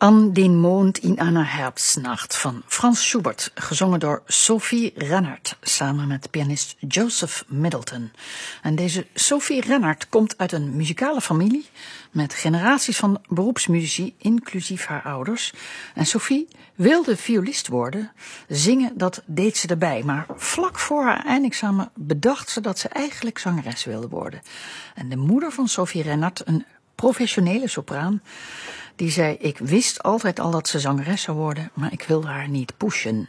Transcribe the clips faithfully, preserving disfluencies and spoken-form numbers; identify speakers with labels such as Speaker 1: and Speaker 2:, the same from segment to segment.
Speaker 1: An den Mond in einer Herbstnacht van Franz Schubert, gezongen door Sophie Rennert, samen met pianist Joseph Middleton. En deze Sophie Rennert komt uit een muzikale familie met generaties van beroepsmuzici, inclusief haar ouders. En Sophie wilde violist worden, zingen dat deed ze erbij. Maar vlak voor haar eindexamen bedacht ze dat ze eigenlijk zangeres wilde worden. En de moeder van Sophie Rennert, een professionele sopraan, die zei, ik wist altijd al dat ze zangeres zou worden, maar ik wilde haar niet pushen.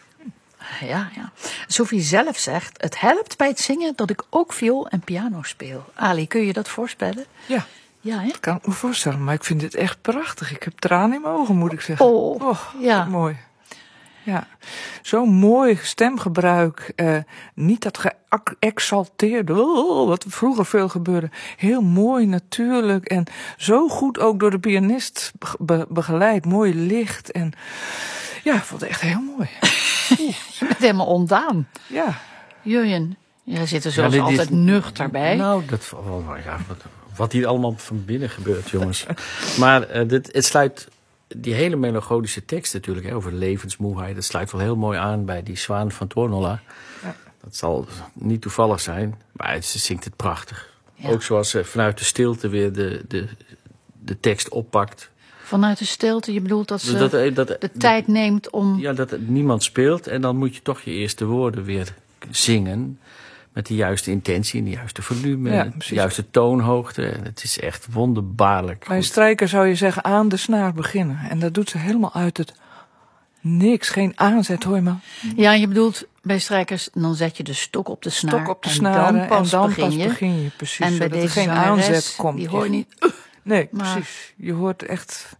Speaker 1: Ja, ja. Sophie zelf zegt, het helpt bij het zingen dat ik ook viool en piano speel. Ali, kun je dat voorspellen?
Speaker 2: Ja,
Speaker 1: ja, hè?
Speaker 2: Dat kan ik me voorstellen, maar ik vind dit echt prachtig. Ik heb tranen in mijn ogen, moet ik zeggen.
Speaker 1: Oh,
Speaker 2: oh
Speaker 1: ja.
Speaker 2: Mooi. Ja, zo'n mooi stemgebruik. Eh, niet dat geëxalteerde, oh, wat vroeger veel gebeurde. Heel mooi, natuurlijk. En zo goed ook door de pianist be- begeleid. Mooi licht. En ja, ik vond het echt heel mooi.
Speaker 1: Je bent helemaal ontdaan.
Speaker 2: Ja.
Speaker 1: Jurjen, jij zit er zoals
Speaker 3: ja, dit is,
Speaker 1: altijd nuchter bij.
Speaker 3: Nou, dat, ja, wat, wat hier allemaal van binnen gebeurt, jongens. Maar uh, dit, het sluit... Die hele melancholische tekst natuurlijk, hè, over levensmoeheid, dat sluit wel heel mooi aan bij die Zwaan van Tornola. Ja. Dat zal niet toevallig zijn, maar het, ze zingt het prachtig. Ja. Ook zoals ze vanuit de stilte weer de, de, de tekst oppakt.
Speaker 1: Vanuit de stilte, je bedoelt dat ze
Speaker 3: dat, dat, dat,
Speaker 1: de
Speaker 3: dat,
Speaker 1: tijd neemt om...
Speaker 3: Ja, dat het niemand speelt en dan moet je toch je eerste woorden weer zingen. Met de juiste intentie en de juiste volume, ja, de juiste toonhoogte. En het is echt wonderbaarlijk.
Speaker 2: Bij een strijker zou je zeggen aan de snaar beginnen. En dat doet ze helemaal uit het niks, geen aanzet, hoor je maar.
Speaker 1: Ja, je bedoelt bij strijkers, dan zet je de stok op de snaar.
Speaker 2: Stok op de snaar en dan pas, en dan begin,
Speaker 1: pas
Speaker 2: je. begin je. Precies,
Speaker 1: en bij
Speaker 2: zodat
Speaker 1: deze
Speaker 2: er geen aanzet komt.
Speaker 1: Die hoor je niet. Uh,
Speaker 2: nee, maar... precies. Je hoort echt...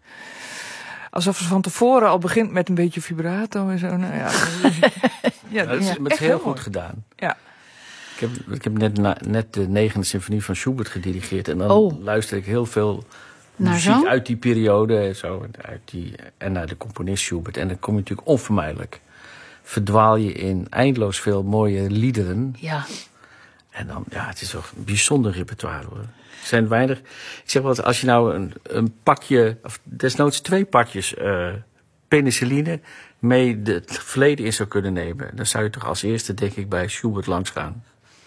Speaker 2: Alsof ze van tevoren al begint met een beetje vibrato en zo. Nou, ja,
Speaker 3: ja, dat is, ja, het is heel, heel goed mooi. gedaan.
Speaker 2: Ja.
Speaker 3: Ik heb, ik heb net, na, net de negende symfonie van Schubert gedirigeerd. En dan
Speaker 1: oh.
Speaker 3: luister ik heel veel
Speaker 1: naar
Speaker 3: muziek
Speaker 1: zo?
Speaker 3: uit die periode. Zo, uit die, en naar de componist Schubert. En dan kom je natuurlijk onvermijdelijk. Verdwaal je in eindeloos veel mooie liederen.
Speaker 1: Ja.
Speaker 3: En dan, ja, het is toch een bijzonder repertoire, hoor. Er zijn weinig... Ik zeg wel eens, als je nou een, een pakje... of desnoods twee pakjes uh, penicilline... mee de, het verleden in zou kunnen nemen... dan zou je toch als eerste, denk ik, bij Schubert langs gaan.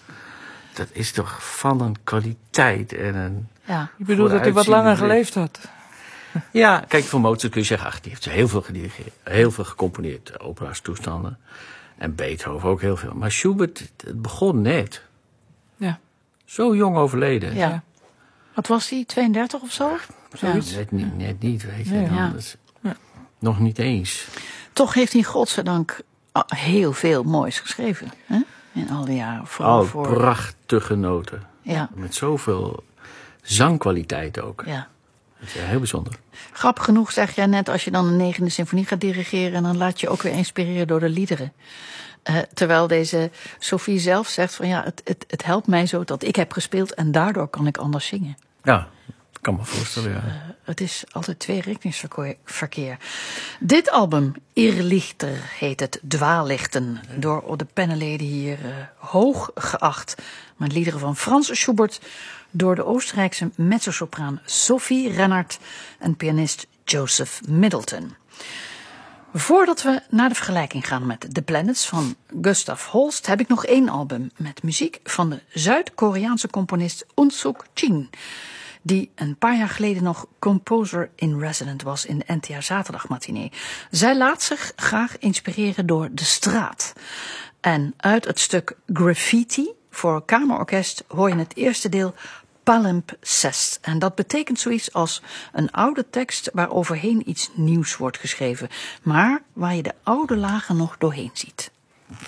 Speaker 3: Dat is toch van een kwaliteit en een...
Speaker 2: Ja. Je bedoelt dat hij wat langer geleefd had?
Speaker 3: Ja, kijk, voor Mozart kun je zeggen... ach, die heeft heel veel gedirigeerd, heel veel gecomponeerd. Opera's, toestanden. En Beethoven ook heel veel. Maar Schubert, het begon net.
Speaker 2: Ja.
Speaker 3: Zo jong overleden.
Speaker 1: Ja. Ja. Wat was hij, tweeëndertig of zo?
Speaker 3: Zoiets. Ja. Net, niet, net niet, weet je.
Speaker 1: Ja.
Speaker 3: Dus, ja. Nog niet eens.
Speaker 1: Toch heeft hij godzijdank heel veel moois geschreven. Hè? In al die jaren. Vooral
Speaker 3: oh,
Speaker 1: voor...
Speaker 3: prachtige noten.
Speaker 1: Ja.
Speaker 3: Met zoveel zangkwaliteit ook.
Speaker 1: Ja.
Speaker 3: Dat is heel bijzonder.
Speaker 1: Grappig genoeg zeg jij net, als je dan een negende symfonie gaat dirigeren... dan laat je ook weer inspireren door de liederen. Uh, terwijl deze Sophie zelf zegt van ja, het, het, het helpt mij zo dat ik heb gespeeld... en daardoor kan ik anders zingen.
Speaker 3: Ja, dat kan me voorstellen, ja.
Speaker 1: Uh, het is altijd tweerichtingsverkeer. Dit album, Irrlichter, heet het, Dwaallichten. Door de pennenleden hier uh, hoog geacht. Met liederen van Franz Schubert... door de Oostenrijkse mezzosopraan Sophie Rennert... en pianist Joseph Middleton. Voordat we naar de vergelijking gaan met The Planets van Gustav Holst... heb ik nog één album met muziek van de Zuid-Koreaanse componist Eun Suk Jin... die een paar jaar geleden nog composer in resident was in de N T R Zaterdagmatinee. Zij laat zich graag inspireren door de straat. En uit het stuk Graffiti voor kamerorkest hoor je het eerste deel Palimpsest. En dat betekent zoiets als een oude tekst waar overheen iets nieuws wordt geschreven, maar waar je de oude lagen nog doorheen ziet.